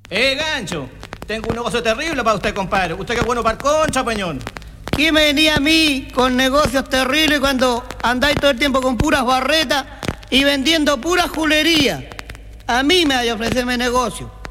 Gancho, tengo un negocio terrible para usted, compadre. Usted que es bueno para el concha, peñón. ¿Quién me venía a mí con negocios terribles cuando andáis todo el tiempo con puras barretas y vendiendo pura julería? A mí me hay a ofrecerme negocio.